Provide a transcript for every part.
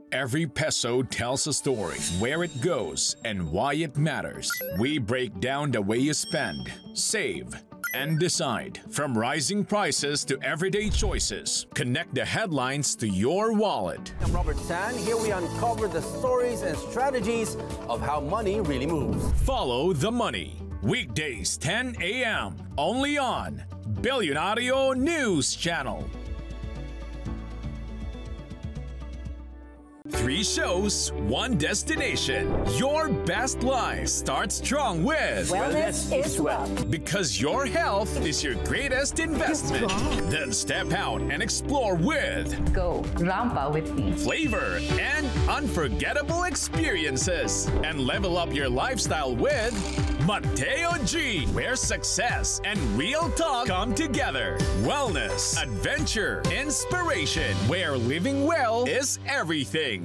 Every peso tells a story, where it goes, and why it matters. We break down the way you spend, save, and decide. From rising prices to everyday choices, connect the headlines to your wallet. I'm Robert San. Here we uncover the stories and strategies of how money really moves. Follow the money. Weekdays 10 a.m. only on Billionario News Channel. 3 shows, 1 destination. Your best life starts strong with Wellness is wealth. Because your health is your greatest investment. Then step out and explore with Go Rampa with me. flavor and unforgettable experiences. And level up your lifestyle with Mateo G, where success and real talk come together. Wellness, adventure, inspiration, where living well is everything.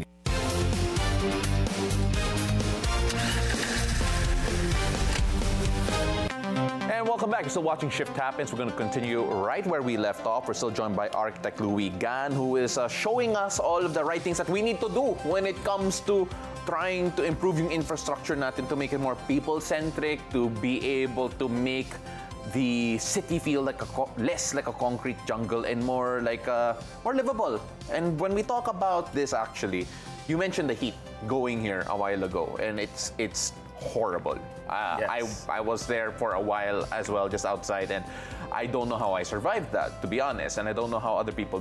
And welcome back. You're still watching Shift Happens. We're going to continue right where we left off. We're still joined by architect Louie Gan, who is showing us all of the right things that we need to do when it comes to trying to improve yung infrastructure natin to make it more people-centric, to be able to make the city feel like less like a concrete jungle and more like more livable. And when we talk about this, actually, you mentioned the heat going here a while ago, and it's horrible. Yes. I was there for a while as well, just outside, and I don't know how I survived that, to be honest, and I don't know how other people